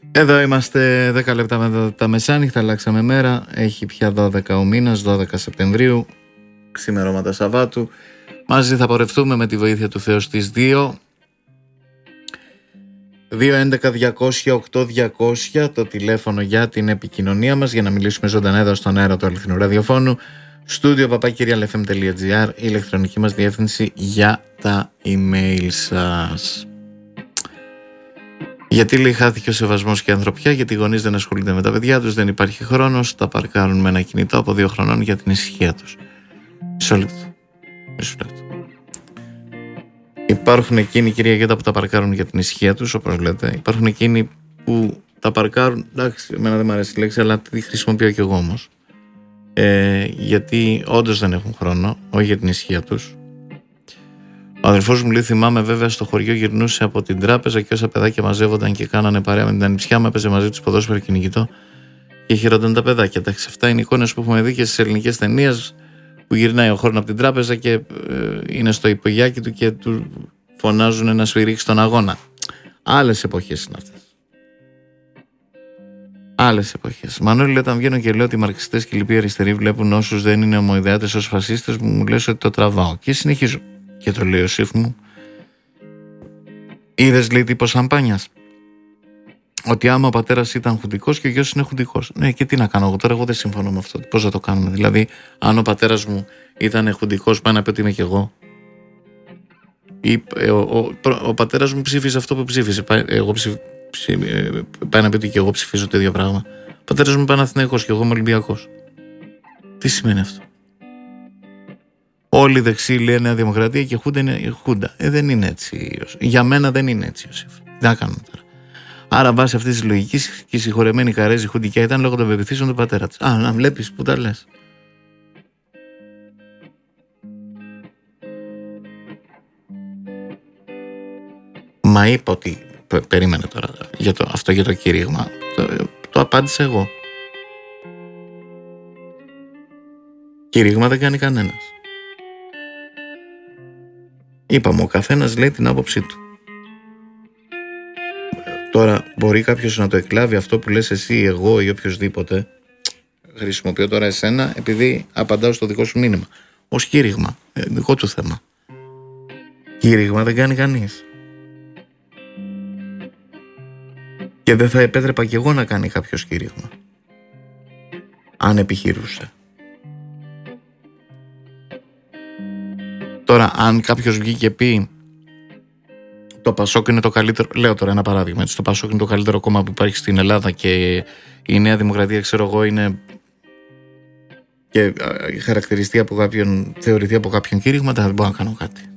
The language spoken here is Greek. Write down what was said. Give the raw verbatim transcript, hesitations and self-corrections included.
Εδώ είμαστε δέκα λεπτά μετά τα μεσάνυχτα, αλλάξαμε μέρα. Έχει πια δώδεκα ο μήνας, δώδεκα Σεπτεμβρίου, ξημερώματα Σαββάτου. Μαζί θα πορευτούμε με τη βοήθεια του Θεού στις δύο. δύο έντεκα διακόσια οκτώ διακόσια το τηλέφωνο για την επικοινωνία μας, για να μιλήσουμε ζωντανά εδώ στον αέρα του αληθινού ραδιοφώνου. Στούντιο παπάκυριαλεφm τελεία εφ εμ τελεία τζι άρ, η ηλεκτρονική μας διεύθυνση για τα email σας. Γιατί λέει χάθηκε ο σεβασμός και η ανθρωπιά, γιατί οι γονείς δεν ασχολούνται με τα παιδιά τους, δεν υπάρχει χρόνος, τα παρκάρουν με ένα κινητό από δύο χρονών για την ησυχία τους. Μισό λεπτό. Μισό λεπτό. Υπάρχουν εκείνοι, κυρία Γέτα, που τα παρκάρουν για την ησυχία τους, όπως λέτε. Υπάρχουν εκείνοι που τα παρκάρουν, εντάξει, εμένα δεν μου αρέσει η λέξη, αλλά τη χρησιμοποιώ κι εγώ όμως. Ε, γιατί όντως δεν έχουν χρόνο, όχι για την ησυχία τους. Ο αδελφός μου λέει, θυμάμαι βέβαια στο χωριό γυρνούσε από την τράπεζα και όσα παιδάκια μαζεύονταν και κάνανε παρέα με την ανιψιά μου, έπαιζε μαζί τους ποδόσφαιρο και κυνηγητό και χαιρόταν τα παιδάκια. Εντάξει, αυτά είναι εικόνες που έχουμε δει και στις ελληνικές ταινίες, που γυρνάει ο Χόρν από την τράπεζα και ε, είναι στο υπογειάκι του και του φωνάζουν να σφυρίξει τον αγώνα. Άλλες εποχές είναι αυτές. Άλλες εποχές. Μανώλη, όταν βγαίνω και λέω ότι οι μαρξιστές και οι λοιποί αριστεροί βλέπουν όσους δεν είναι ομοειδεάτες ως φασίστες, μου, μου λες ότι το τραβάω. Και συνεχίζω. Και το λέει ο Σύφ μου. Είδες, λέει, τύπο σαμπάνιας. Ότι άμα ο πατέρας ήταν χουντικός και ο γιος είναι χουντικός. Ναι, και τι να κάνω εγώ τώρα, εγώ δεν συμφωνώ με αυτό. Πώς θα το κάνουμε? Δηλαδή, αν ο πατέρας μου ήταν χουντικός, πάει να πει ότι είμαι κι εγώ. Ή, ο, ο, ο πατέρας μου ψήφισε αυτό που ψήφισε. Πάει, εγώ ψηφ, ψη, πάει να πει ότι και εγώ ψηφίζω το ίδιο πράγμα. Ο πατέρας μου ήταν Αθηναϊκός και εγώ είμαι Ολυμπιακός. Τι σημαίνει αυτό? Όλοι οι δεξιοί λένε Νέα Δημοκρατία και Χούντα είναι Χούντα. Ε, δεν είναι έτσι. Για μένα δεν είναι έτσι, Ιωσήφ. Τι να κάνουμε τώρα? Άρα, βάσει αυτή τη λογική, και η συγχωρεμένη Καρέζη χουντικιά ήταν λόγω των πεποιθήσεων του πατέρα της. Α, να βλέπεις που τα λες. Μα είπα ότι. Πε, περίμενε τώρα. Για το, αυτό για το κήρυγμα. Το, το απάντησα εγώ. Κήρυγμα δεν κάνει κανένας. Είπαμε, ο καθένας λέει την άποψή του. Τώρα μπορεί κάποιος να το εκλάβει αυτό που λες εσύ, εγώ ή οποιοσδήποτε. Χρησιμοποιώ τώρα εσένα επειδή απαντάω στο δικό σου μήνυμα. Ως κήρυγμα, ε, δικό του θέμα. Κήρυγμα δεν κάνει κανείς. Και δεν θα επέτρεπα κι εγώ να κάνει κάποιος κήρυγμα, αν επιχειρούσε. Τώρα, αν κάποιος βγει και πει το Πασόκ είναι το καλύτερο, λέω τώρα ένα παράδειγμα, έτσι, το Πασόκ είναι το καλύτερο κόμμα που υπάρχει στην Ελλάδα και η Νέα Δημοκρατία, ξέρω εγώ, είναι και χαρακτηριστεί από κάποιον, θεωρηθεί από κάποιον κήρυγμα, δεν μπορώ να κάνω κάτι.